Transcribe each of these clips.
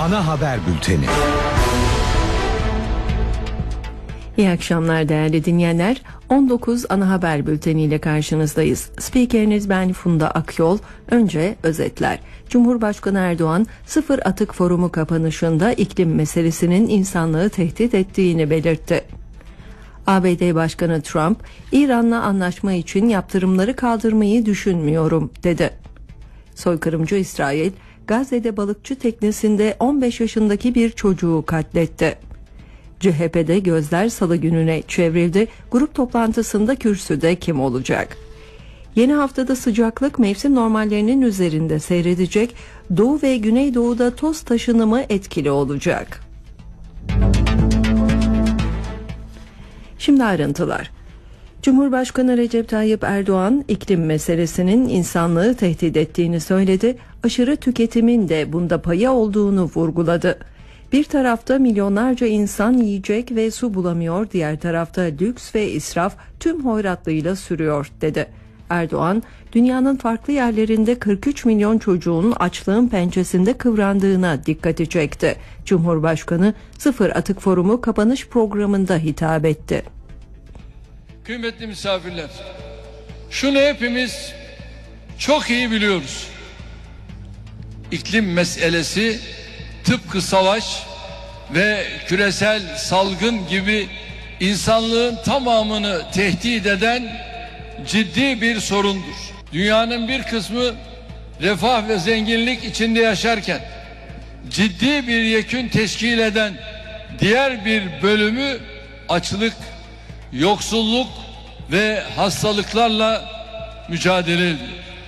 Ana haber bülteni. İyi akşamlar değerli dinleyenler. 19 ana haber bülteniyle karşınızdayız. Spikeriniz ben Funda Akyol. Önce özetler. Cumhurbaşkanı Erdoğan, Sıfır Atık Forumu kapanışında iklim meselesinin insanlığı tehdit ettiğini belirtti. ABD Başkanı Trump, İran'la anlaşma için yaptırımları kaldırmayı düşünmüyorum dedi. Soykırımcı İsrail, Gazze'de balıkçı teknesinde 15 yaşındaki bir çocuğu katletti. CHP'de gözler salı gününe çevrildi. Grup toplantısında kürsüde kim olacak? Yeni haftada sıcaklık mevsim normallerinin üzerinde seyredecek. Doğu ve Güneydoğu'da toz taşınımı etkili olacak. Şimdi ayrıntılar. Cumhurbaşkanı Recep Tayyip Erdoğan iklim meselesinin insanlığı tehdit ettiğini söyledi. Aşırı tüketimin de bunda payı olduğunu vurguladı. Bir tarafta milyonlarca insan yiyecek ve su bulamıyor, diğer tarafta lüks ve israf tüm hoyratlığıyla sürüyor dedi. Erdoğan, dünyanın farklı yerlerinde 43 milyon çocuğun açlığın pençesinde kıvrandığına dikkati çekti. Cumhurbaşkanı Sıfır Atık Forumu kapanış programında hitap etti. Kıymetli misafirler, şunu hepimiz çok iyi biliyoruz. İklim meselesi tıpkı savaş ve küresel salgın gibi insanlığın tamamını tehdit eden ciddi bir sorundur. Dünyanın bir kısmı refah ve zenginlik içinde yaşarken ciddi bir yekün teşkil eden diğer bir bölümü açlık, yoksulluk ve hastalıklarla mücadele ediyor.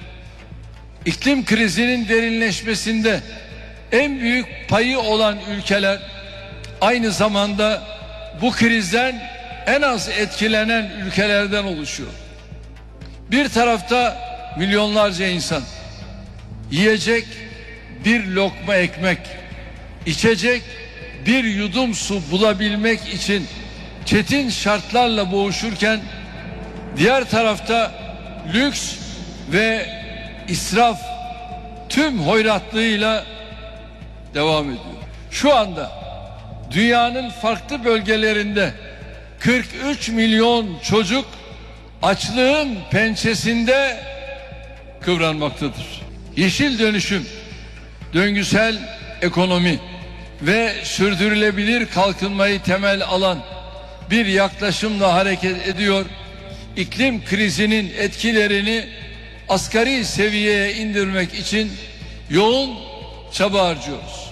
İklim krizinin derinleşmesinde en büyük payı olan ülkeler aynı zamanda bu krizden en az etkilenen ülkelerden oluşuyor. Bir tarafta milyonlarca insan yiyecek bir lokma ekmek, içecek bir yudum su bulabilmek için çetin şartlarla boğuşurken, diğer tarafta lüks ve israf tüm hoyratlığıyla devam ediyor. Şu anda dünyanın farklı bölgelerinde 43 milyon çocuk açlığın pençesinde kıvranmaktadır. Yeşil dönüşüm, döngüsel ekonomi ve sürdürülebilir kalkınmayı temel alan bir yaklaşımla hareket ediyor. İklim krizinin etkilerini asgari seviyeye indirmek için yoğun çaba harcıyoruz.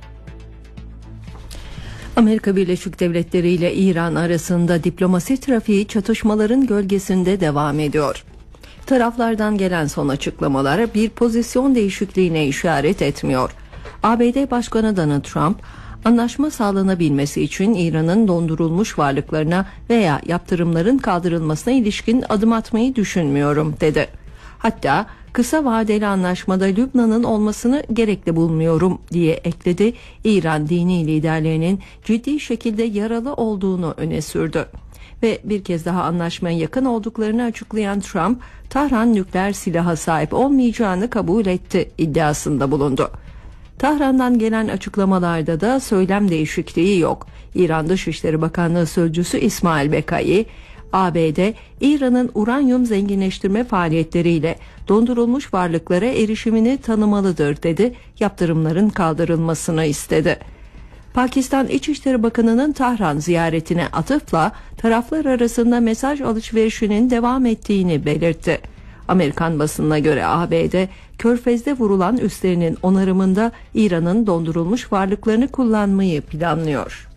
Amerika Birleşik Devletleri ile İran arasında diplomasi trafiği çatışmaların gölgesinde devam ediyor. Taraflardan gelen son açıklamalar bir pozisyon değişikliğine işaret etmiyor. ABD Başkanı Donald Trump, anlaşma sağlanabilmesi için İran'ın dondurulmuş varlıklarına veya yaptırımların kaldırılmasına ilişkin adım atmayı düşünmüyorum dedi. Hatta kısa vadeli anlaşmada Lübnan'ın olmasını gerekli bulmuyorum diye ekledi. İran dini liderlerinin ciddi şekilde yaralı olduğunu öne sürdü. Ve bir kez daha anlaşmaya yakın olduklarını açıklayan Trump, Tahran nükleer silaha sahip olmayacağını kabul etti iddiasında bulundu. Tahran'dan gelen açıklamalarda da söylem değişikliği yok. İran Dışişleri Bakanlığı Sözcüsü İsmail Bekai, ABD, İran'ın uranyum zenginleştirme faaliyetleriyle dondurulmuş varlıklara erişimini tanımalıdır dedi, yaptırımların kaldırılmasını istedi. Pakistan İçişleri Bakanı'nın Tahran ziyaretine atıfla taraflar arasında mesaj alışverişinin devam ettiğini belirtti. Amerikan basınına göre ABD, Körfez'de vurulan üslerinin onarımında İran'ın dondurulmuş varlıklarını kullanmayı planlıyor.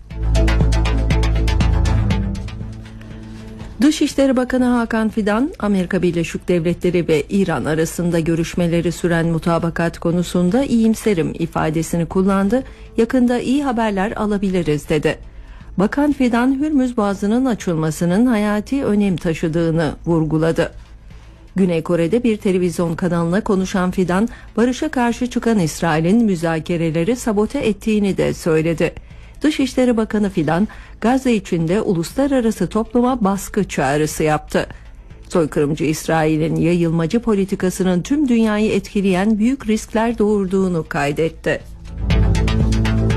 Dışişleri Bakanı Hakan Fidan, Amerika Birleşik Devletleri ve İran arasında görüşmeleri süren mutabakat konusunda iyimserim ifadesini kullandı. Yakında iyi haberler alabiliriz dedi. Bakan Fidan, Hürmüz Boğazı'nın açılmasının hayati önem taşıdığını vurguladı. Güney Kore'de bir televizyon kanalına konuşan Fidan, barışa karşı çıkan İsrail'in müzakereleri sabote ettiğini de söyledi. Dışişleri Bakanı Fidan, Gazze içinde uluslararası topluma baskı çağrısı yaptı. Soykırımcı İsrail'in yayılmacı politikasının tüm dünyayı etkileyen büyük riskler doğurduğunu kaydetti.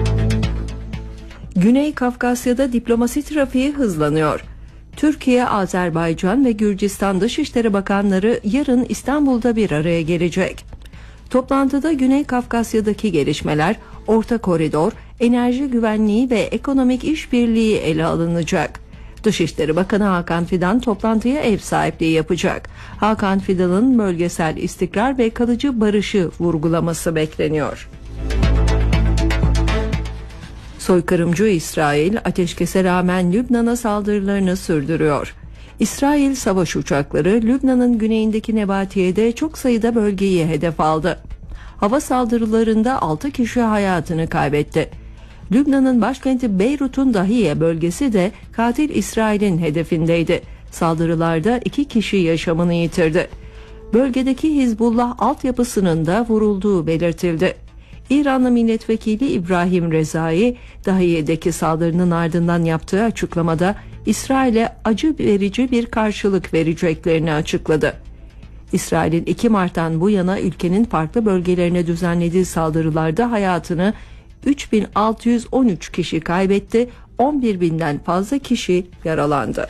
Güney Kafkasya'da diplomasi trafiği hızlanıyor. Türkiye, Azerbaycan ve Gürcistan Dışişleri Bakanları yarın İstanbul'da bir araya gelecek. Toplantıda Güney Kafkasya'daki gelişmeler, Orta Koridor, enerji güvenliği ve ekonomik işbirliği ele alınacak. Dışişleri Bakanı Hakan Fidan toplantıya ev sahipliği yapacak. Hakan Fidan'ın bölgesel istikrar ve kalıcı barışı vurgulaması bekleniyor. Soykırımcı İsrail ateşkese rağmen Lübnan'a saldırılarını sürdürüyor. İsrail savaş uçakları Lübnan'ın güneyindeki Nebatiye'de çok sayıda bölgeyi hedef aldı. Hava saldırılarında 6 kişi hayatını kaybetti. Lübnan'ın başkenti Beyrut'un Dahiye bölgesi de katil İsrail'in hedefindeydi. Saldırılarda 2 kişi yaşamını yitirdi. Bölgedeki Hizbullah altyapısının da vurulduğu belirtildi. İranlı milletvekili İbrahim Rezai, Dahiye'deki saldırının ardından yaptığı açıklamada İsrail'e acı verici bir karşılık vereceklerini açıkladı. İsrail'in 2 Mart'tan bu yana ülkenin farklı bölgelerine düzenlediği saldırılarda hayatını 3613 kişi kaybetti, 11.000'den fazla kişi yaralandı.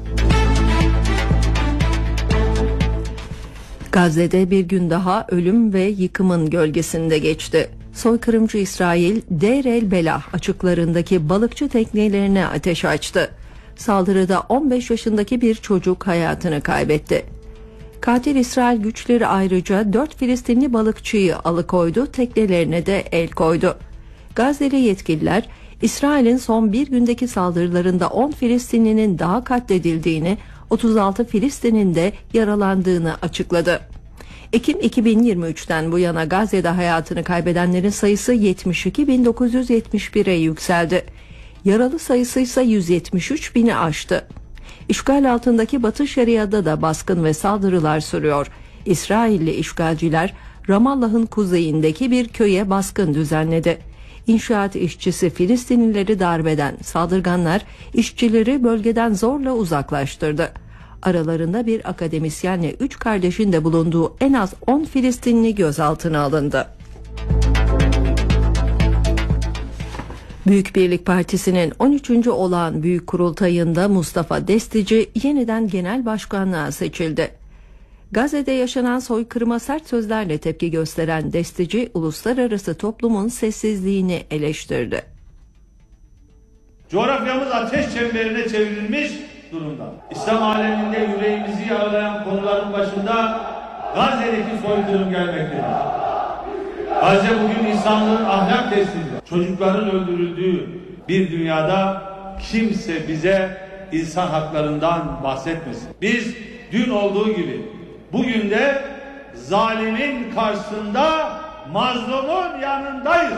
Gazze'de bir gün daha ölüm ve yıkımın gölgesinde geçti. Soykırımcı İsrail, Deir el-Belah açıklarındaki balıkçı teknelerine ateş açtı. Saldırıda 15 yaşındaki bir çocuk hayatını kaybetti. Katil İsrail güçleri ayrıca 4 Filistinli balıkçıyı alıkoydu, teknelerine de el koydu. Gazze'li yetkililer, İsrail'in son bir gündeki saldırılarında 10 Filistinlinin daha katledildiğini, 36 Filistin'in de yaralandığını açıkladı. Ekim 2023'ten bu yana Gazze'de hayatını kaybedenlerin sayısı 72.971'e yükseldi. Yaralı sayısı ise 173.000'i aştı. İşgal altındaki Batı Şeria'da da baskın ve saldırılar sürüyor. İsrailli işgalciler Ramallah'ın kuzeyindeki bir köye baskın düzenledi. İnşaat işçisi Filistinlileri darbeden saldırganlar işçileri bölgeden zorla uzaklaştırdı. Aralarında bir akademisyenle 3 kardeşin de bulunduğu en az 10 Filistinli gözaltına alındı. Büyük Birlik Partisi'nin 13. olağan büyük kurultayında Mustafa Destici yeniden genel başkanlığa seçildi. Gazze'de yaşanan soykırıma sert sözlerle tepki gösteren Destici, uluslararası toplumun sessizliğini eleştirdi. Coğrafyamız ateş çemberine çevrilmiş durumda. İslam aleminde yüreğimizi yaralayan konuların başında Gazze'deki soykırım gelmektedir. Gazze bugün insanlığın ahlak testinde. Çocukların öldürüldüğü bir dünyada kimse bize insan haklarından bahsetmesin. Biz dün olduğu gibi bugün de zalimin karşısında mazlumun yanındayız.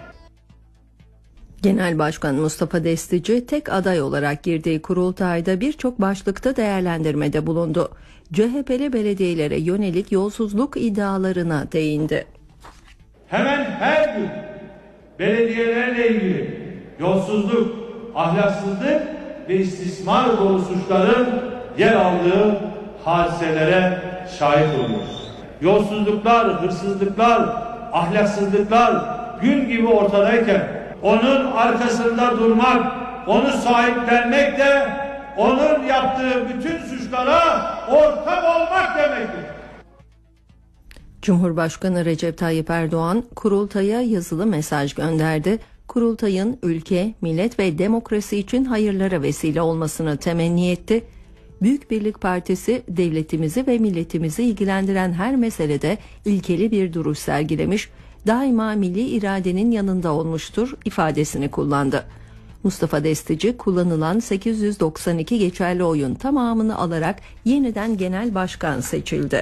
Genel Başkan Mustafa Destici tek aday olarak girdiği kurultayda birçok başlıkta değerlendirmede bulundu. CHP'li belediyelere yönelik yolsuzluk iddialarına değindi. Hemen her gün belediyelerle ilgili yolsuzluk, ahlaksızlık ve istismar dolu suçların yer aldığı hadiselere şahit oluyoruz. Yolsuzluklar, hırsızlıklar, ahlaksızlıklar gün gibi ortadayken onun arkasında durmak, onu sahiplenmek de onun yaptığı bütün suçlara ortak olmak demektir. Cumhurbaşkanı Recep Tayyip Erdoğan kurultaya yazılı mesaj gönderdi. Kurultayın ülke, millet ve demokrasi için hayırlara vesile olmasını temenni etti. Büyük Birlik Partisi devletimizi ve milletimizi ilgilendiren her meselede ilkeli bir duruş sergilemiş, daima milli iradenin yanında olmuştur ifadesini kullandı. Mustafa Destici kullanılan 892 geçerli oyun tamamını alarak yeniden genel başkan seçildi.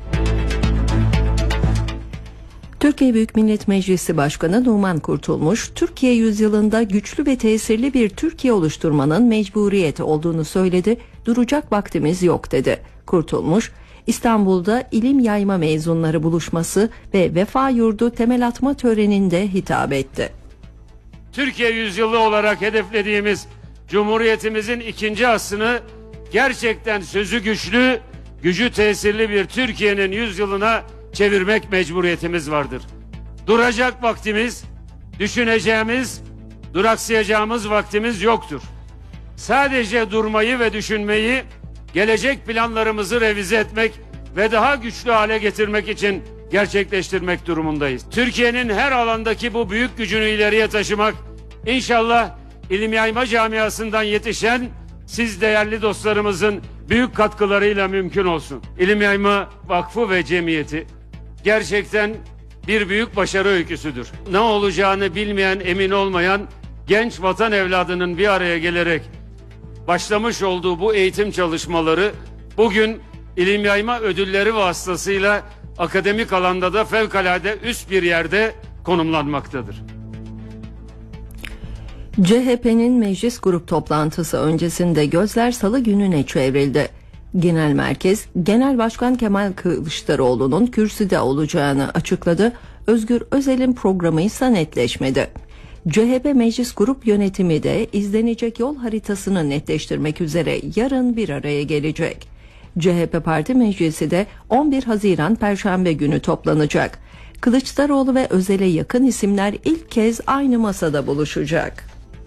Türkiye Büyük Millet Meclisi Başkanı Numan Kurtulmuş, Türkiye yüzyılında güçlü ve tesirli bir Türkiye oluşturmanın mecburiyet olduğunu söyledi, duracak vaktimiz yok dedi. Kurtulmuş, İstanbul'da ilim yayma mezunları buluşması ve Vefa Yurdu temel atma töreninde hitap etti. Türkiye yüzyılı olarak hedeflediğimiz Cumhuriyetimizin 2. aslını gerçekten sözü güçlü, gücü tesirli bir Türkiye'nin yüzyılına çevirmek mecburiyetimiz vardır. Duracak vaktimiz, düşüneceğimiz, duraksayacağımız vaktimiz yoktur. Sadece durmayı ve düşünmeyi, gelecek planlarımızı revize etmek ve daha güçlü hale getirmek için gerçekleştirmek durumundayız. Türkiye'nin her alandaki bu büyük gücünü ileriye taşımak, inşallah ilim yayma camiasından yetişen siz değerli dostlarımızın büyük katkılarıyla mümkün olsun. İlim Yayma Vakfı ve Cemiyeti gerçekten bir büyük başarı öyküsüdür. Ne olacağını bilmeyen, emin olmayan genç vatan evladının bir araya gelerek başlamış olduğu bu eğitim çalışmaları bugün ilim yayma ödülleri vasıtasıyla akademik alanda da fevkalade üst bir yerde konumlanmaktadır. CHP'nin meclis grup toplantısı öncesinde gözler salı gününe çevrildi. Genel merkez, Genel Başkan Kemal Kılıçdaroğlu'nun kürsüde olacağını açıkladı. Özgür Özel'in programı ise netleşmedi. CHP Meclis Grup Yönetimi de izlenecek yol haritasını netleştirmek üzere yarın bir araya gelecek. CHP Parti Meclisi de 11 Haziran Perşembe günü toplanacak. Kılıçdaroğlu ve Özel'e yakın isimler ilk kez aynı masada buluşacak.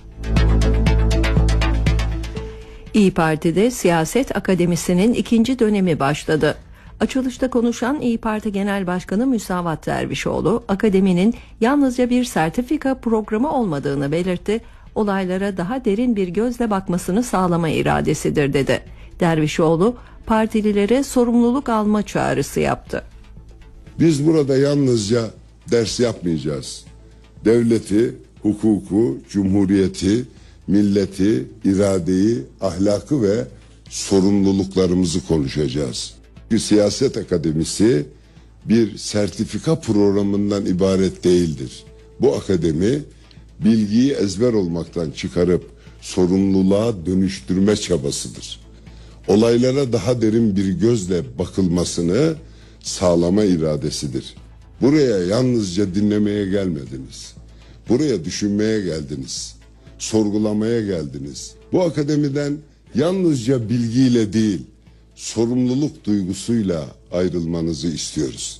İYİ Parti'de Siyaset Akademisi'nin 2. dönemi başladı. Açılışta konuşan İYİ Parti Genel Başkanı Müsavat Dervişoğlu, akademinin yalnızca bir sertifika programı olmadığını belirtti, olaylara daha derin bir gözle bakmasını sağlama iradesidir dedi. Dervişoğlu, partililere sorumluluk alma çağrısı yaptı. Biz burada yalnızca ders yapmayacağız. Devleti, hukuku, cumhuriyeti, milleti, iradeyi, ahlakı ve sorumluluklarımızı konuşacağız. Bir siyaset akademisi bir sertifika programından ibaret değildir. Bu akademi bilgiyi ezber olmaktan çıkarıp sorumluluğa dönüştürme çabasıdır. Olaylara daha derin bir gözle bakılmasını sağlama iradesidir. Buraya yalnızca dinlemeye gelmediniz. Buraya düşünmeye geldiniz. Sorgulamaya geldiniz. Bu akademiden yalnızca bilgiyle değil, sorumluluk duygusuyla ayrılmanızı istiyoruz.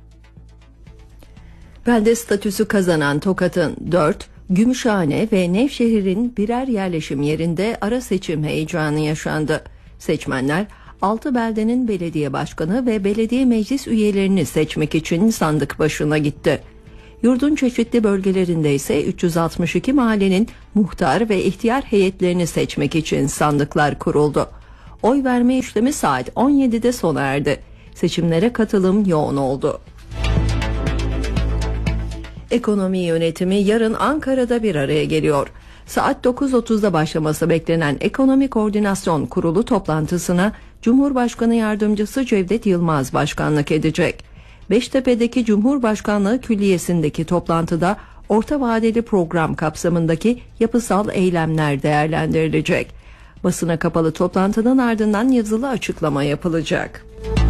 Belde statüsü kazanan Tokat'ın 4, Gümüşhane ve Nevşehir'in birer yerleşim yerinde ara seçim heyecanı yaşandı. Seçmenler 6 beldenin belediye başkanı ve belediye meclis üyelerini seçmek için sandık başına gitti. Yurdun çeşitli bölgelerinde ise 362 mahallenin muhtar ve ihtiyar heyetlerini seçmek için sandıklar kuruldu. Oy verme işlemi saat 17'de sona erdi. Seçimlere katılım yoğun oldu. Ekonomi yönetimi yarın Ankara'da bir araya geliyor. Saat 9.30'da başlaması beklenen Ekonomi Koordinasyon Kurulu toplantısına Cumhurbaşkanı Yardımcısı Cevdet Yılmaz başkanlık edecek. Beştepe'deki Cumhurbaşkanlığı Külliyesi'ndeki toplantıda orta vadeli program kapsamındaki yapısal eylemler değerlendirilecek. Basına kapalı toplantının ardından yazılı açıklama yapılacak.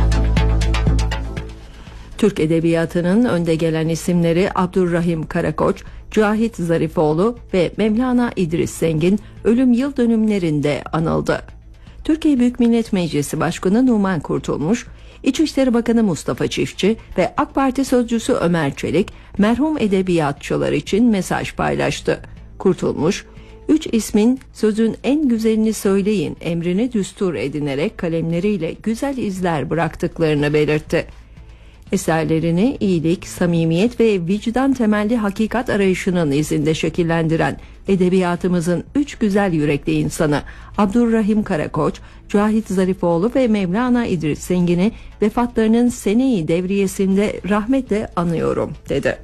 Türk Edebiyatı'nın önde gelen isimleri Abdurrahim Karakoç, Cahit Zarifoğlu ve Mevlana İdris Zengin ölüm yıl dönümlerinde anıldı. Türkiye Büyük Millet Meclisi Başkanı Numan Kurtulmuş, İçişleri Bakanı Mustafa Çiftçi ve AK Parti Sözcüsü Ömer Çelik merhum edebiyatçılar için mesaj paylaştı. Kurtulmuş, 3 ismin sözün en güzelini söyleyin emrini düstur edinerek kalemleriyle güzel izler bıraktıklarını belirtti. Eserlerini iyilik, samimiyet ve vicdan temelli hakikat arayışının izinde şekillendiren edebiyatımızın 3 güzel yürekli insanı Abdurrahim Karakoç, Cahit Zarifoğlu ve Mevlana İdris Zengin'i vefatlarının sene-i devriyesinde rahmetle anıyorum dedi.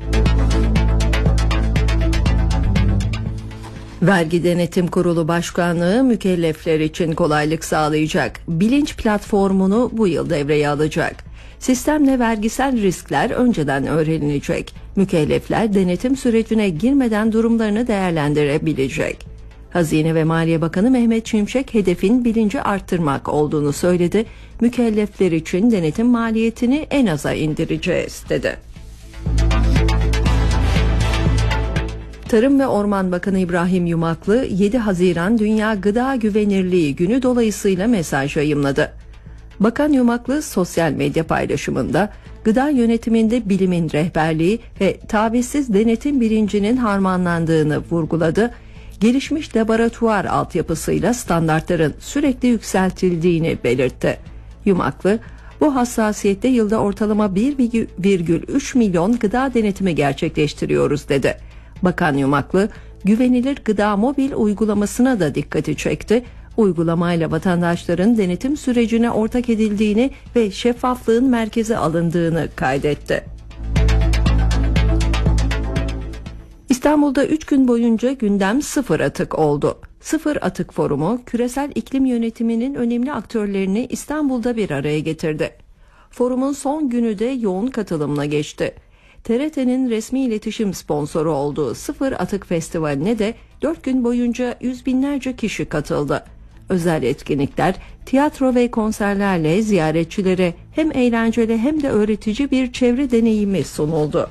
Vergi Denetim Kurulu Başkanlığı mükellefler için kolaylık sağlayacak. Bilinç platformunu bu yıl devreye alacak. Sistemle vergisel riskler önceden öğrenilecek. Mükellefler denetim sürecine girmeden durumlarını değerlendirebilecek. Hazine ve Maliye Bakanı Mehmet Şimşek hedefin bilinci arttırmak olduğunu söyledi. Mükellefler için denetim maliyetini en aza indireceğiz dedi. Tarım ve Orman Bakanı İbrahim Yumaklı 7 Haziran Dünya Gıda Güvenirliği Günü dolayısıyla mesaj yayımladı. Bakan Yumaklı sosyal medya paylaşımında gıda yönetiminde bilimin rehberliği ve tavizsiz denetim bilincinin harmanlandığını vurguladı. Gelişmiş laboratuvar altyapısıyla standartların sürekli yükseltildiğini belirtti. Yumaklı, bu hassasiyette yılda ortalama 1,3 milyon gıda denetimi gerçekleştiriyoruz dedi. Bakan Yumaklı, güvenilir gıda mobil uygulamasına da dikkati çekti. Uygulamayla vatandaşların denetim sürecine ortak edildiğini ve şeffaflığın merkeze alındığını kaydetti. İstanbul'da 3 gün boyunca gündem sıfır atık oldu. Sıfır Atık Forumu, küresel iklim yönetiminin önemli aktörlerini İstanbul'da bir araya getirdi. Forumun son günü de yoğun katılımla geçti. TRT'nin resmi iletişim sponsoru olduğu Sıfır Atık Festivali'ne de 4 gün boyunca yüz binlerce kişi katıldı. Özel etkinlikler, tiyatro ve konserlerle ziyaretçilere hem eğlenceli hem de öğretici bir çevre deneyimi sunuldu.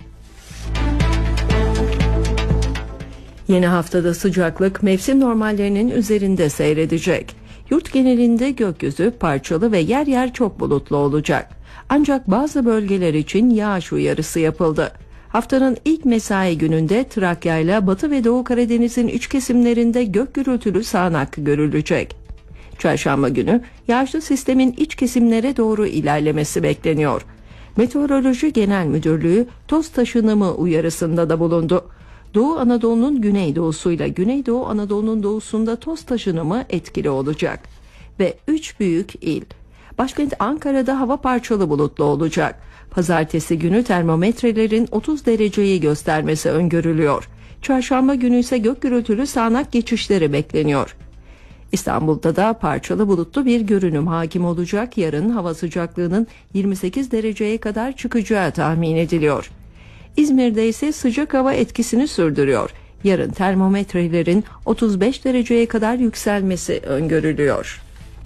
Yeni haftada sıcaklık mevsim normallerinin üzerinde seyredecek. Yurt genelinde gökyüzü parçalı ve yer yer çok bulutlu olacak. Ancak bazı bölgeler için yağış uyarısı yapıldı. Haftanın ilk mesai gününde Trakya ile Batı ve Doğu Karadeniz'in iç kesimlerinde gök gürültülü sağanak görülecek. Çarşamba günü yağışlı sistemin iç kesimlere doğru ilerlemesi bekleniyor. Meteoroloji Genel Müdürlüğü toz taşınımı uyarısında da bulundu. Doğu Anadolu'nun güneydoğusuyla Güneydoğu Anadolu'nun doğusunda toz taşınımı etkili olacak. Ve 3 büyük il. Başkent Ankara'da hava parçalı bulutlu olacak. Pazartesi günü termometrelerin 30 dereceyi göstermesi öngörülüyor. Çarşamba günü ise gök gürültülü sağanak geçişleri bekleniyor. İstanbul'da da parçalı bulutlu bir görünüm hakim olacak. Yarın hava sıcaklığının 28 dereceye kadar çıkacağı tahmin ediliyor. İzmir'de ise sıcak hava etkisini sürdürüyor. Yarın termometrelerin 35 dereceye kadar yükselmesi öngörülüyor.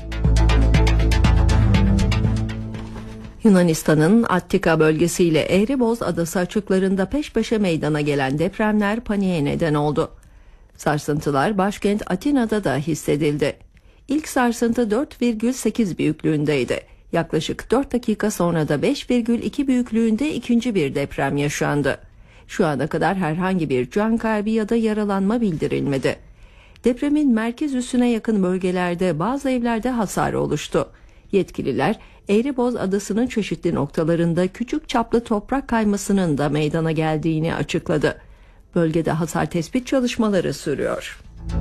Yunanistan'ın Attika bölgesiyle Eğriboz Adası açıklarında peş peşe meydana gelen depremler paniğe neden oldu. Sarsıntılar başkent Atina'da da hissedildi. İlk sarsıntı 4,8 büyüklüğündeydi. Yaklaşık 4 dakika sonra da 5,2 büyüklüğünde ikinci bir deprem yaşandı. Şu ana kadar herhangi bir can kaybı ya da yaralanma bildirilmedi. Depremin merkez üssüne yakın bölgelerde bazı evlerde hasar oluştu. Yetkililer Eğriboz Adası'nın çeşitli noktalarında küçük çaplı toprak kaymasının da meydana geldiğini açıkladı. Bölgede hasar tespit çalışmaları sürüyor.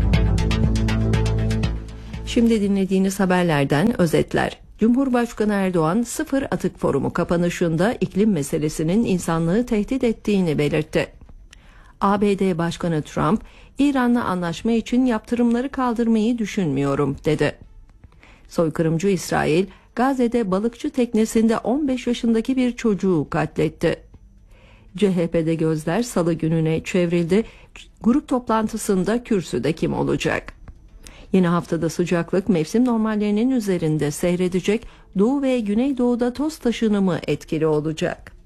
Şimdi dinlediğiniz haberlerden özetler. Cumhurbaşkanı Erdoğan Sıfır Atık Forumu kapanışında iklim meselesinin insanlığı tehdit ettiğini belirtti. ABD Başkanı Trump, İran'la anlaşma için yaptırımları kaldırmayı düşünmüyorum dedi. Soykırımcı İsrail, Gazze'de balıkçı teknesinde 15 yaşındaki bir çocuğu katletti. CHP'de gözler Salı gününe çevrildi. Grup toplantısında kürsüde kim olacak? Yeni haftada sıcaklık mevsim normallerinin üzerinde seyredecek. Doğu ve Güneydoğu'da toz taşınımı etkili olacak.